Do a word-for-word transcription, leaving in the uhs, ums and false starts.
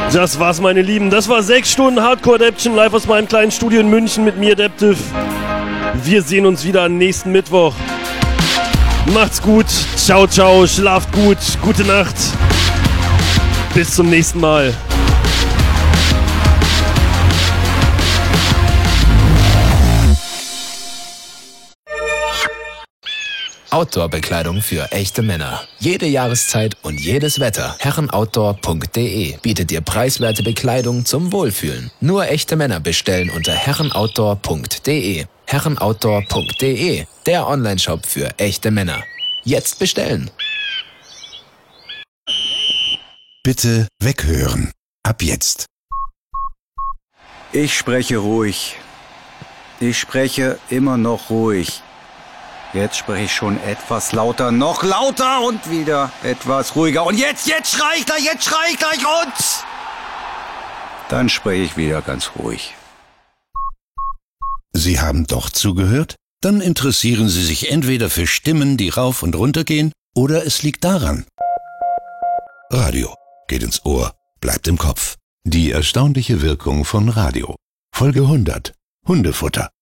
Das war's, meine Lieben. Das war sechs Stunden Hardcore-Adaption live aus meinem kleinen Studio in München mit mir, Adaptive. Wir sehen uns wieder am nächsten Mittwoch. Macht's gut. Ciao, ciao. Schlaft gut. Gute Nacht. Bis zum nächsten Mal. Outdoor-Bekleidung für echte Männer. Jede Jahreszeit und jedes Wetter. herrenoutdoor punkt de bietet dir preiswerte Bekleidung zum Wohlfühlen. Nur echte Männer bestellen unter herrenoutdoor punkt de. herrenoutdoor punkt de, der Onlineshop für echte Männer. Jetzt bestellen. Bitte weghören. Ab jetzt. Ich spreche ruhig. Ich spreche immer noch ruhig. Jetzt spreche ich schon etwas lauter, noch lauter und wieder etwas ruhiger. Und jetzt, jetzt schrei ich gleich, jetzt schrei ich gleich und... Dann spreche ich wieder ganz ruhig. Sie haben doch zugehört? Dann interessieren Sie sich entweder für Stimmen, die rauf und runter gehen, oder es liegt daran. Radio geht ins Ohr, bleibt im Kopf. Die erstaunliche Wirkung von Radio. Folge hundert. Hundefutter.